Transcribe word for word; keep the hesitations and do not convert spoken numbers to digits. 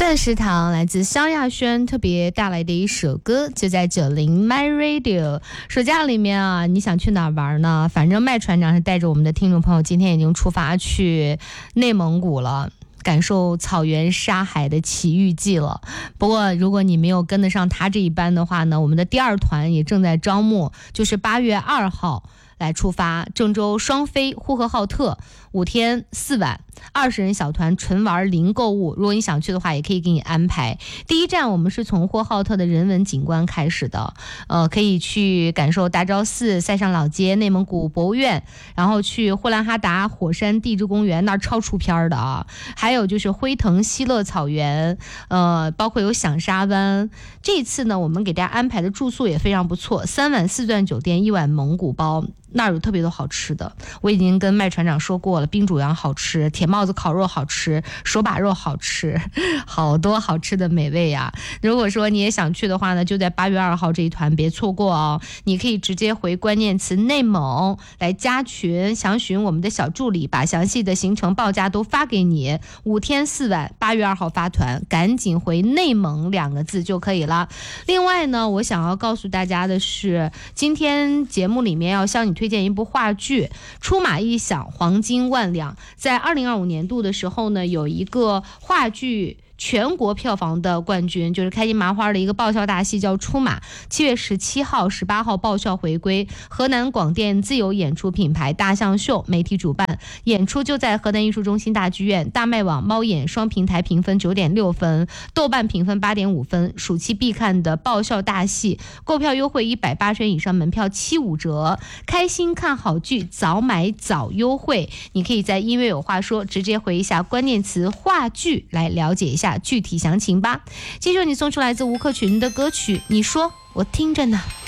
钻石堂来自萧亚轩特别带来的一首歌，就在九零 My Radio。暑假里面啊，你想去哪玩呢？反正麦船长是带着我们的听众朋友今天已经出发去内蒙古了，感受草原沙海的奇遇记了。不过如果你没有跟得上他这一班的话呢，我们的第二团也正在招募，就是八月二号来出发，郑州双飞呼和浩特，五天四晚，二十人小团，纯玩零购物。如果你想去的话，也可以给你安排。第一站我们是从呼和浩特的人文景观开始的，呃，可以去感受大昭寺、塞上老街、内蒙古博物院，然后去呼兰哈达火山地质公园，那儿超出片的啊。还有就是辉腾西乐草原，呃，包括有响沙湾。这次呢，我们给大家安排的住宿也非常不错，三晚四钻酒店，一晚蒙古包。那儿有特别多好吃的，我已经跟麦船长说过了，冰煮羊好吃，铁帽子烤肉好吃，手把肉好吃，好多好吃的美味呀、啊！如果说你也想去的话呢，就在八月二号这一团别错过哦。你可以直接回关键词内蒙来加群详询我们的小助理，把详细的行程报价都发给你。五天四晚，八月二号发团，赶紧回内蒙两个字就可以了。另外呢，我想要告诉大家的是，今天节目里面要向你推荐一部话剧《出马一响黄金万两》。在二零二五年度的时候呢，有一个话剧全国票房的冠军，就是开心麻花的一个爆笑大戏叫《出马》，七月十七号、十八号爆笑回归。河南广电自有演出品牌大象秀媒体主办，演出就在河南艺术中心大剧院。大麦网、猫眼双平台评分九点六分，豆瓣评分八点五分，暑期必看的爆笑大戏，购票优惠一百八十元以上门票七五折。开心看好剧，早买早优惠。你可以在音乐有话说直接回一下关键词话剧来了解一下具体详情吧。接着你送出来自吴克群的歌曲，你说我听着呢。